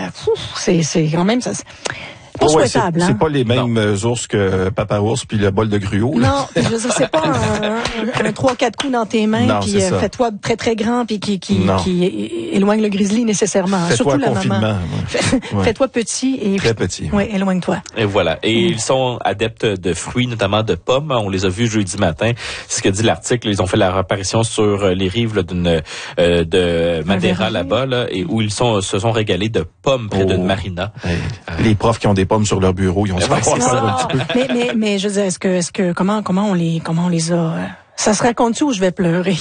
c'est quand même ça. Pas souhaitable, c'est pas les mêmes ours que Papa Ours puis le bol de gruau. Là. Non, je veux dire, c'est pas un 3-4 coups dans tes mains puis fais-toi très très grand puis qui éloigne le grizzly nécessairement. Fais-toi surtout la confinement. maman. Ouais. Fais-toi petit et très petit. Oui, éloigne-toi. Et voilà. Et ils sont adeptes de fruits, notamment de pommes. On les a vus jeudi matin. C'est ce que dit l'article. Ils ont fait leur apparition sur les rives là, de Madeira là-bas, là, et où ils se sont régalés de pommes près d'une marina. Les profs qui ont des pommes sur leur bureau, ils ont ça un petit peu. Mais je veux dire, est-ce que comment on les a ça se raconte-tu ou je vais pleurer?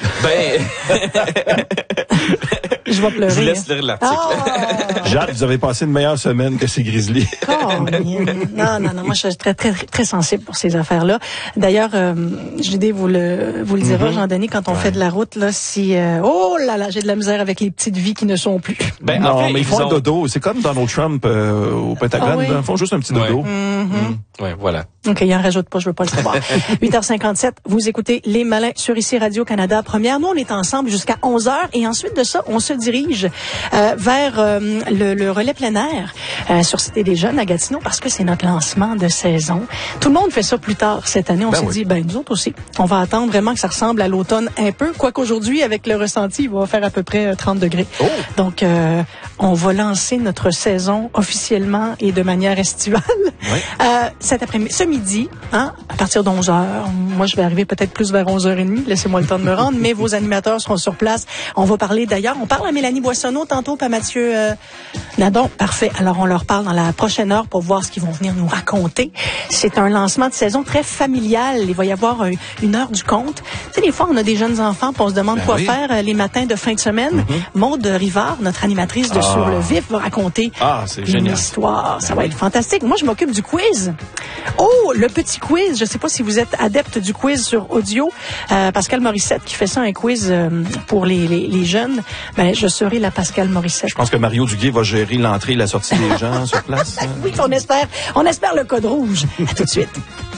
Je vais pleurer. Je vous laisse lire l'article. Jacques, vous avez passé une meilleure semaine que ces grizzlies. Non, moi je suis très très très sensible pour ces affaires-là. D'ailleurs, JD vous le dira, Jean-Denis, quand on fait de la route là, si oh là là, j'ai de la misère avec les petites vies qui ne sont plus. Non, mais ils font un dodo. C'est comme Donald Trump au Pentagone. Oui. Ils font juste un petit dodo. Ouais, voilà. OK, il en rajoute pas, je veux pas le savoir. 8h57, vous écoutez Les Malins sur ici Radio-Canada Première. Nous, on est ensemble jusqu'à 11h et ensuite de ça, on se dirige vers le relais plein air sur Cité des Jeunes à Gatineau parce que c'est notre lancement de saison. Tout le monde fait ça plus tard cette année. On s'est dit, nous autres aussi, on va attendre vraiment que ça ressemble à l'automne un peu. Quoiqu'aujourd'hui, avec le ressenti, il va faire à peu près 30 degrés. Oh. Donc, on va lancer notre saison officiellement et de manière estivale. Oui. Cet après-midi, ce midi, à partir de 11h. Moi, je vais arriver peut-être plus vers 11h30. Laissez-moi le temps de me rendre, mais vos animateurs seront sur place. On va parler d'ailleurs. On parle à Mélanie Boissonneau tantôt, pas Mathieu Nadon. Parfait. Alors, on leur parle dans la prochaine heure pour voir ce qu'ils vont venir nous raconter. C'est un lancement de saison très familial. Il va y avoir une heure du conte. Tu sais, des fois, on a des jeunes enfants, puis on se demande quoi faire les matins de fin de semaine. Maude Rivard, notre animatrice de Sur le Vif, va raconter une histoire. Ça va être fantastique. Moi, je m'occupe du quiz. Oh, le petit quiz. Je sais pas si vous êtes adepte du quiz sur audio. Pascal Morissette qui fait ça, un quiz pour les jeunes. Je serai la Pascal Morissette. Je pense que Mario Duguay va gérer l'entrée et la sortie des gens sur place. Oui, on espère le code rouge. À tout de suite.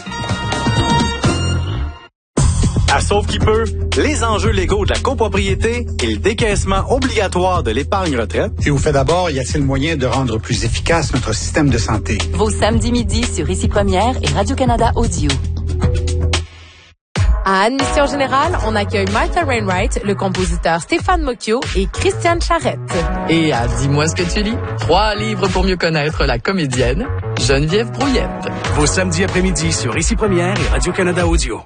À Sauve qui peut, les enjeux légaux de la copropriété et le décaissement obligatoire de l'épargne retraite. Et au fait d'abord, y a-t-il moyen de rendre plus efficace notre système de santé? Vos samedis midi sur Ici Première et Radio-Canada Audio. À Admission Générale, on accueille Martha Wainwright, le compositeur Stéphane Mocchio et Christiane Charette. Et à Dis-moi ce que tu lis, 3 livres pour mieux connaître la comédienne Geneviève Brouillette. Vos samedis après-midi sur Ici Première et Radio-Canada Audio.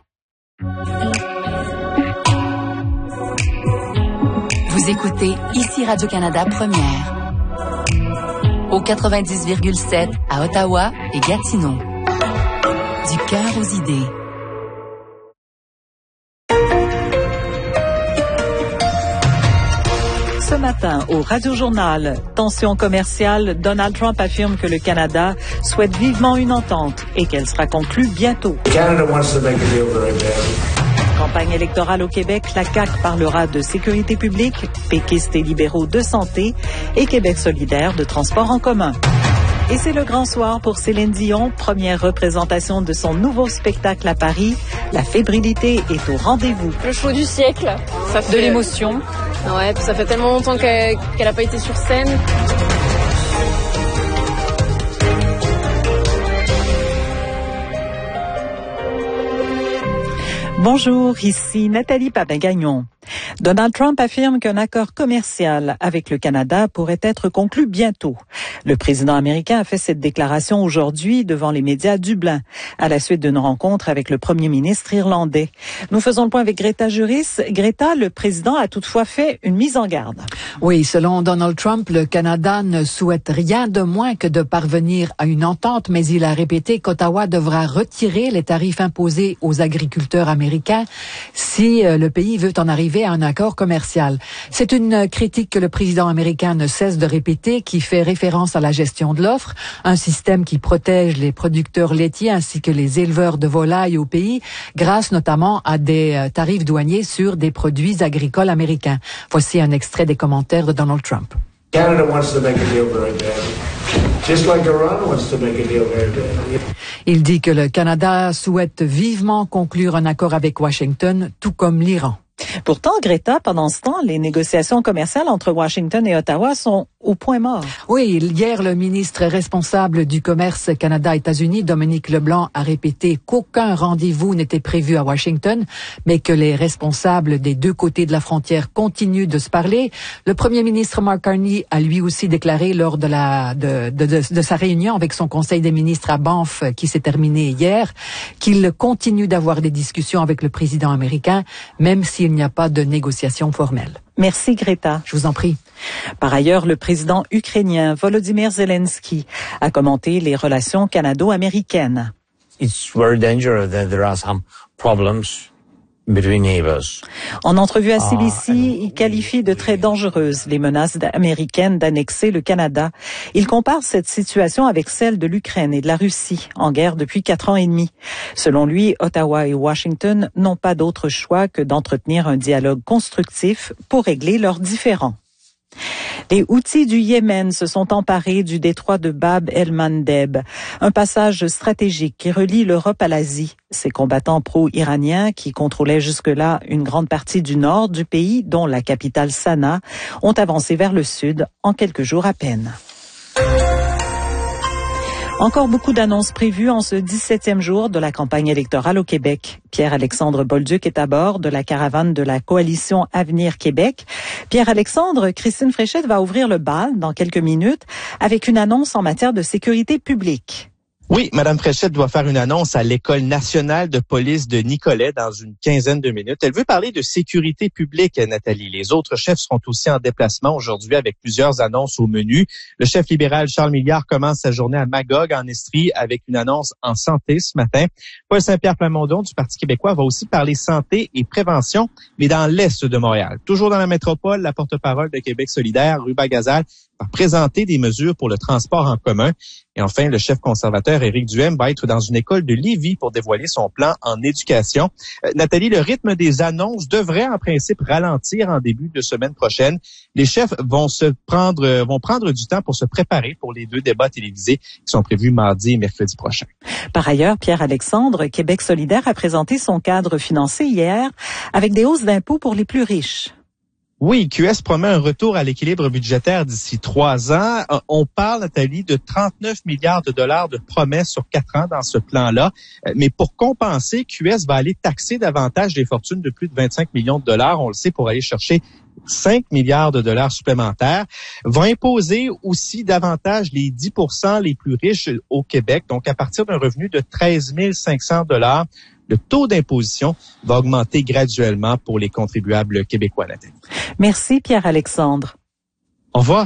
Vous écoutez Ici Radio-Canada Première. Au 90,7 à Ottawa et Gatineau. Du cœur aux idées. Ce matin, au Radio-Journal, tension commerciale, Donald Trump affirme que le Canada souhaite vivement une entente et qu'elle sera conclue bientôt. Campagne électorale au Québec, la CAQ parlera de sécurité publique, péquistes et libéraux de santé et Québec solidaire de transport en commun. Et c'est le grand soir pour Céline Dion, première représentation de son nouveau spectacle à Paris. La fébrilité est au rendez-vous. Le show du siècle. Ça fait... De l'émotion. Ouais, puis ça fait tellement longtemps qu'elle n'a pas été sur scène. Bonjour, ici Nathalie Papin-Gagnon. Donald Trump affirme qu'un accord commercial avec le Canada pourrait être conclu bientôt. Le président américain a fait cette déclaration aujourd'hui devant les médias à Dublin, à la suite d'une rencontre avec le premier ministre irlandais. Nous faisons le point avec Greta Juris. Greta, le président a toutefois fait une mise en garde. Oui, selon Donald Trump, le Canada ne souhaite rien de moins que de parvenir à une entente, mais il a répété qu'Ottawa devra retirer les tarifs imposés aux agriculteurs américains si le pays veut en arriver à un accord commercial. C'est une critique que le président américain ne cesse de répéter, qui fait référence à la gestion de l'offre, un système qui protège les producteurs laitiers ainsi que les éleveurs de volailles au pays, grâce notamment à des tarifs douaniers sur des produits agricoles américains. Voici un extrait des commentaires de Donald Trump. Canada wants to make a deal very badly. Just like Iran wants to make a deal very badly. Il dit que le Canada souhaite vivement conclure un accord avec Washington, tout comme l'Iran. Pourtant, Greta, pendant ce temps, les négociations commerciales entre Washington et Ottawa sont au point mort. Oui, hier, le ministre responsable du commerce Canada-États-Unis, Dominique Leblanc, a répété qu'aucun rendez-vous n'était prévu à Washington, mais que les responsables des deux côtés de la frontière continuent de se parler. Le premier ministre Mark Carney a lui aussi déclaré lors de sa réunion avec son conseil des ministres à Banff, qui s'est terminé hier, qu'il continue d'avoir des discussions avec le président américain, même s'il n'y a pas de négociations formelles. Merci Greta. Je vous en prie. Par ailleurs, le président ukrainien Volodymyr Zelensky a commenté les relations canado-américaines. It's very dangerous that there are some problems between neighbors. En entrevue à CBC, il qualifie de très dangereuses les menaces américaines d'annexer le Canada. Il compare cette situation avec celle de l'Ukraine et de la Russie, en guerre depuis 4 ans et demi. Selon lui, Ottawa et Washington n'ont pas d'autre choix que d'entretenir un dialogue constructif pour régler leurs différends. Les Houthis du Yémen se sont emparés du détroit de Bab el-Mandeb, un passage stratégique qui relie l'Europe à l'Asie. Ces combattants pro-iraniens, qui contrôlaient jusque-là une grande partie du nord du pays, dont la capitale Sanaa, ont avancé vers le sud en quelques jours à peine. Encore beaucoup d'annonces prévues en ce 17e jour de la campagne électorale au Québec. Pierre-Alexandre Bolduc est à bord de la caravane de la coalition Avenir Québec. Pierre-Alexandre, Christine Fréchette va ouvrir le bal dans quelques minutes avec une annonce en matière de sécurité publique. Oui, Madame Fréchette doit faire une annonce à l'École nationale de police de Nicolet dans une quinzaine de minutes. Elle veut parler de sécurité publique, Nathalie. Les autres chefs seront aussi en déplacement aujourd'hui avec plusieurs annonces au menu. Le chef libéral Charles Milliard commence sa journée à Magog, en Estrie, avec une annonce en santé ce matin. Paul Saint-Pierre Plamondon du Parti québécois va aussi parler santé et prévention, mais dans l'Est de Montréal. Toujours dans la métropole, la porte-parole de Québec solidaire, Ruba Gazal, va présenter des mesures pour le transport en commun. Et enfin, le chef conservateur Éric Duhaime va être dans une école de Lévis pour dévoiler son plan en éducation. Nathalie, le rythme des annonces devrait en principe ralentir en début de semaine prochaine. Les chefs vont prendre du temps pour se préparer pour les 2 débats télévisés qui sont prévus mardi et mercredi prochain. Par ailleurs, Pierre-Alexandre, Québec solidaire a présenté son cadre financier hier avec des hausses d'impôts pour les plus riches. Oui, QS promet un retour à l'équilibre budgétaire d'ici 3 ans. On parle, Nathalie, de 39 milliards de dollars de promesses sur 4 ans dans ce plan-là. Mais pour compenser, QS va aller taxer davantage les fortunes de plus de 25 millions de dollars. On le sait, pour aller chercher 5 milliards de dollars supplémentaires, va imposer aussi davantage les 10% les plus riches au Québec. Donc, à partir d'un revenu de 13 500 dollars, le taux d'imposition va augmenter graduellement pour les contribuables québécois. Nathalie. Merci Pierre-Alexandre. Au revoir.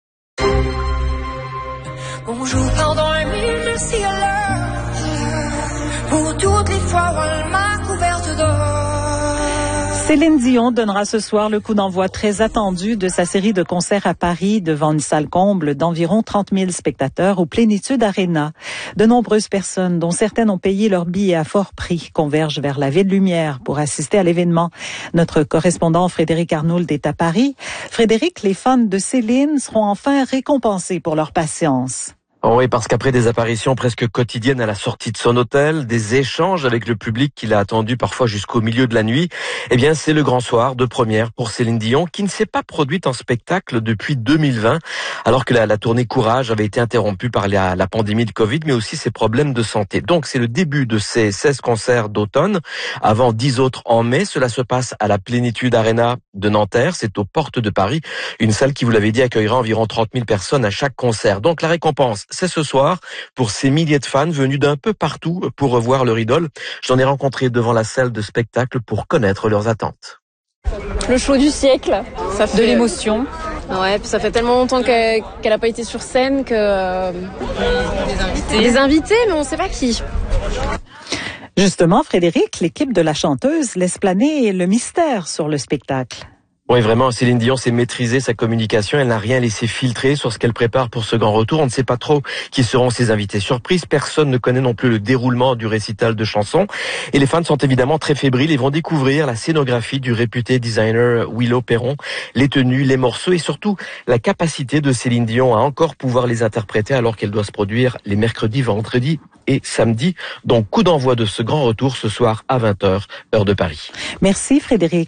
Bonjour, pendant 1 minute, merci à l'heure pour toutes les fois où elle m'a couverte d'or. Céline Dion donnera ce soir le coup d'envoi très attendu de sa série de concerts à Paris devant une salle comble d'environ 30 000 spectateurs au Plénitude Arena. De nombreuses personnes, dont certaines ont payé leur billet à fort prix, convergent vers la Ville Lumière pour assister à l'événement. Notre correspondant Frédéric Arnould est à Paris. Frédéric, les fans de Céline seront enfin récompensés pour leur patience. Oh oui, parce qu'après des apparitions presque quotidiennes à la sortie de son hôtel, des échanges avec le public qui l'a attendu parfois jusqu'au milieu de la nuit, eh bien c'est le grand soir de première pour Céline Dion, qui ne s'est pas produite en spectacle depuis 2020, alors que la tournée Courage avait été interrompue par la pandémie de Covid, mais aussi ses problèmes de santé. Donc c'est le début de ces 16 concerts d'automne, avant 10 autres en mai. Cela se passe à la Plénitude Arena de Nanterre, c'est aux portes de Paris, une salle qui, vous l'avez dit, accueillera environ 30 000 personnes à chaque concert. Donc la récompense, c'est ce soir pour ces milliers de fans venus d'un peu partout pour revoir leur idole. J'en ai rencontré devant la salle de spectacle pour connaître leurs attentes. Le show du siècle, ça fait de l'émotion. Ouais, puis ça fait tellement longtemps qu'elle n'a pas été sur scène que des invités, mais on ne sait pas qui. Justement, Frédéric, l'équipe de la chanteuse laisse planer le mystère sur le spectacle. Oui, vraiment, Céline Dion sait maîtriser sa communication. Elle n'a rien laissé filtrer sur ce qu'elle prépare pour ce grand retour. On ne sait pas trop qui seront ses invités surprises. Personne ne connaît non plus le déroulement du récital de chansons. Et les fans sont évidemment très fébriles et vont découvrir la scénographie du réputé designer Willow Perron, les tenues, les morceaux et surtout la capacité de Céline Dion à encore pouvoir les interpréter alors qu'elle doit se produire les mercredis, vendredis et samedis. Donc, coup d'envoi de ce grand retour ce soir à 20h, heure de Paris. Merci Frédéric.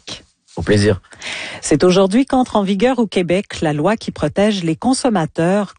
Au plaisir. C'est aujourd'hui qu'entre en vigueur au Québec la loi qui protège les consommateurs